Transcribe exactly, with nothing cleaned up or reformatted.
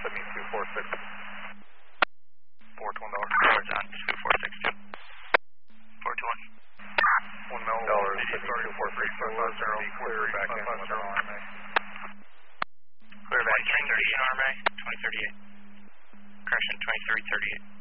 seventy-two four six. Four twenty dollars. Dollars on two four six two. Four twenty. One mil. Dollars seventy-two four six. Zero clear back in with an R M A. Clear back in thirty-eight R M A. Twenty thirty-eight. Correction twenty three thirty-eight.